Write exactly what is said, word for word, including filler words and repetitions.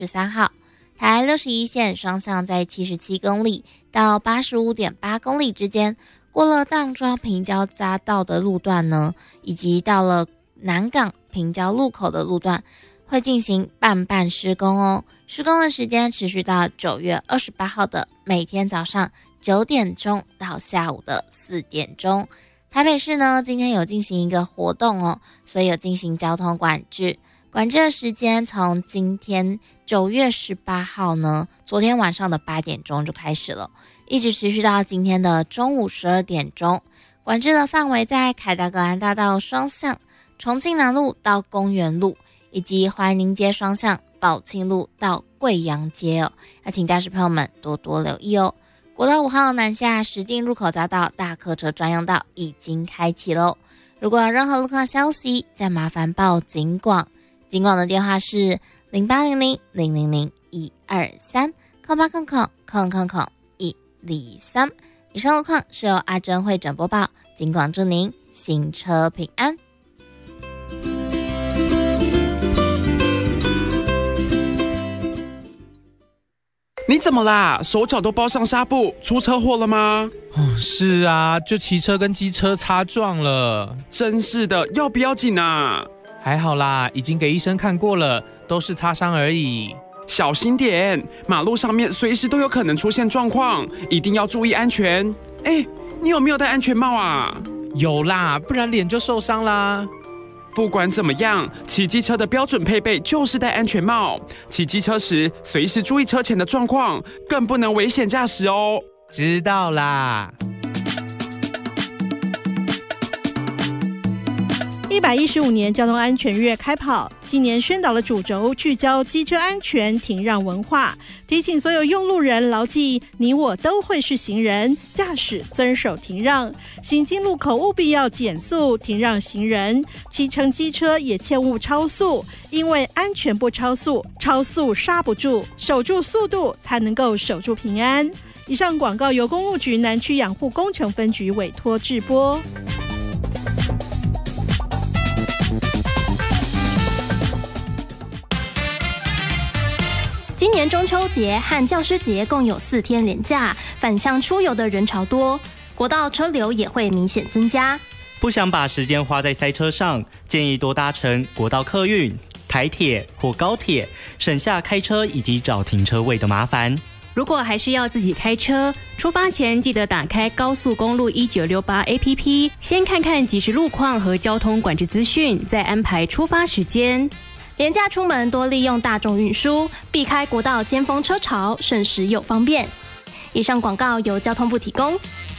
十三号，台六十一线双向在七十七公里到八十五点八公里之间，过了荡庄平交匝道的路段呢，以及到了南港平交路口的路段，会进行半半施工哦。施工的时间持续到九月二十八号的每天早上九点钟到下午的四点钟。台北市呢，今天有进行一个活动哦，所以有进行交通管制。管制的时间从今天九月十八号呢，昨天晚上的八点钟就开始了，一直持续到今天的中午十二点钟。管制的范围在凯达格兰大道双向、重庆南路到公园路，以及怀宁街双向、宝庆路到贵阳街哦。要请驾驶朋友们多多留意哦。国道五号南下石碇入口匝道大客车专用道已经开启喽。如果有任何路况消息，再麻烦报警广。警广的电话是零八零零零零零一二三空八空空空空空一零三。以上路况是由阿珍会诊播报，警广祝您行车平安。 你怎么啦？手脚都包上纱布，出车祸了吗？ 哦，是啊，就骑车跟机车擦撞了。 真是的，要不要紧啊？ 还好啦，已经给医生看过了，都是擦伤而已。 小心点，马路上面随时都有可能出现状况，一定要注意安全。哎，你有没有戴安全帽啊？ 有啦，不然脸就受伤啦。 不管怎么样，骑机车的标准配备就是戴安全帽。骑机车时，随时注意车前的状况，更不能危险驾驶哦。 知道啦。 一百一十五年交通安全月开跑，今年宣导的主轴聚焦机车安全停让文化，提醒所有用路人牢记你我都会是行人，驾驶遵守停让，行经路口务必要减速停让行人，骑乘机车也切勿超速，因为安全不超速，超速刹不住，守住速度才能够守住平安。以上广告由公路局南区养护工程分局委托制播。 今年中秋节和教师节共有四天连假，返乡出游的人潮多，国道车流也会明显增加。 不想把时间花在塞车上，建议多搭乘国道客运、台铁或高铁，省下开车以及找停车位的麻烦。 如果还是要自己开车，出发前记得打开高速公路一九六八 A P P， 先看看即时路况和交通管制资讯，再安排出发时间。 连假出门多利用大众运输，避开国道尖峰车潮，省时又方便。以上广告由交通部提供。